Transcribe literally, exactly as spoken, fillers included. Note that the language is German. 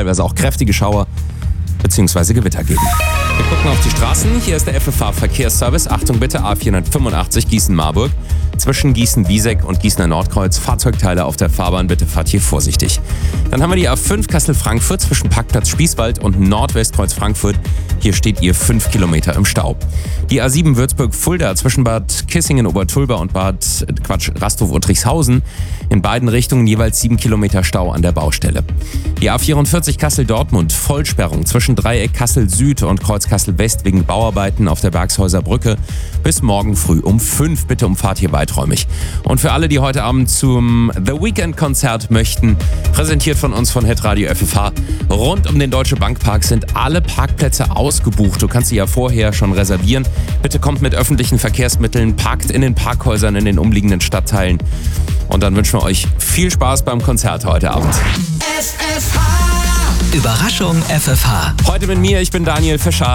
teilweise auch kräftige Schauer bzw. Gewitter geben. Wir gucken auf die Straßen. Hier ist der F F H-Verkehrsservice. Achtung bitte, A vierhundertfünfundachtzig Gießen-Marburg. Zwischen Gießen-Wieseck und Gießener Nordkreuz. Fahrzeugteile auf der Fahrbahn, bitte fahrt hier vorsichtig. Dann haben wir die A fünf Kassel-Frankfurt zwischen Parkplatz Spießwald und Nordwestkreuz Frankfurt. Hier steht ihr fünf Kilometer im Stau. Die A sieben Würzburg-Fulda zwischen Bad Kissingen-Obertulba und Bad Quatsch, Rasthof-Uttrichshausen. In beiden Richtungen jeweils sieben Kilometer Stau an der Baustelle. Die A vierundvierzig Kassel-Dortmund, Vollsperrung zwischen Dreieck Kassel-Süd und Kreuz Kassel-West wegen Bauarbeiten auf der Bergshäuser Brücke. Bis morgen früh um fünf. Bitte umfahrt hier weiträumig. Und für alle, die heute Abend zum The Weekend-Konzert möchten, präsentiert von uns von Hitradio F F H, rund um den Deutsche Bankpark sind alle Parkplätze ausgebucht. Du kannst sie ja vorher schon reservieren. Bitte kommt mit öffentlichen Verkehrsmitteln, parkt in den Parkhäusern in den umliegenden Stadtteilen. Und dann wünschen wir euch viel Spaß beim Konzert heute Abend. F F H. Überraschung F F H. Heute mit mir, ich bin Daniel Fischer.